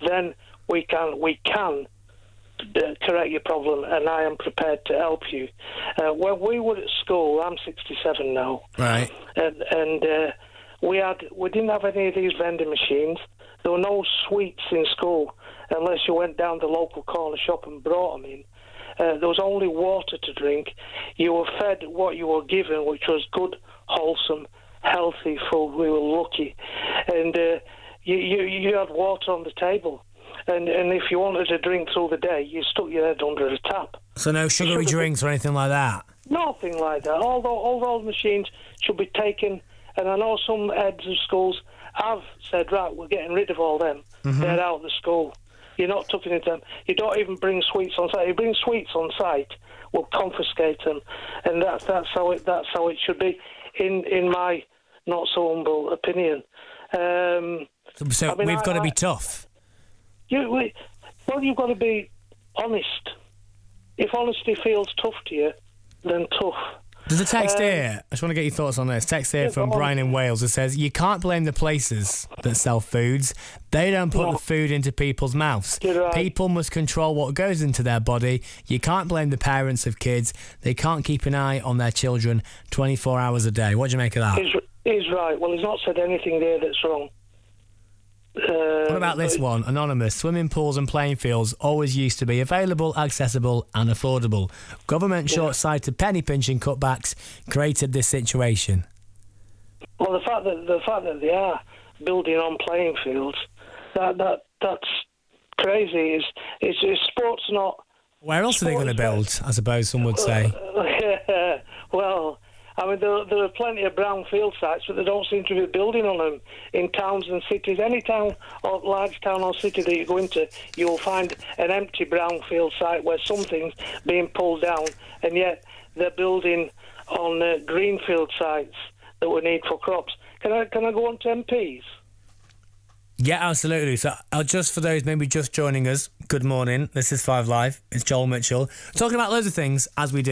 then we can correct your problem, and I am prepared to help you. When we were at school, I'm 67 now, Right. and we didn't have any of these vending machines. There were no sweets in school unless you went down the local corner shop and brought them in. There was only water to drink. You were fed what you were given, which was good, wholesome, healthy food. We were lucky. And you had water on the table. And if you wanted to drink through the day, you stuck your head under the tap. So no sugary drinks or anything like that? Nothing like that. All those machines should be taken. And I know some heads of schools have said, right, we're getting rid of all them. Mm-hmm. They're out of the school. You're not touching into them. You don't even bring sweets on site. You bring sweets on site, we'll confiscate them. And that's how it should be, in my not so humble opinion. So we've got to be tough. You've got to be honest. If honesty feels tough to you, then tough. There's a text here. I just want to get your thoughts on this. Text here from Brian in Wales. It says, you can't blame the places that sell foods. They don't put the food into people's mouths. Right. People must control what goes into their body. You can't blame the parents of kids. They can't keep an eye on their children 24 hours a day. What do you make of that? He's right. Well, he's not said anything there that's wrong. What about this one? Anonymous. Swimming pools and playing fields always used to be available, accessible and affordable. Government short-sighted penny pinching cutbacks created this situation. Well, the fact that they are building on playing fields, that's crazy. Is sports not? Where else are they going to build? I suppose some would say. Well, I mean, there are plenty of brownfield sites, but they don't seem to be building on them in towns and cities. Any town or large town or city that you go into, you will find an empty brownfield site where something's being pulled down, and yet they're building on greenfield sites that we need for crops. Can I go on to MPs? Yeah, absolutely. So just for those maybe just joining us, good morning. This is 5 Live. It's Joel Mitchell. Talking about loads of things, as we do.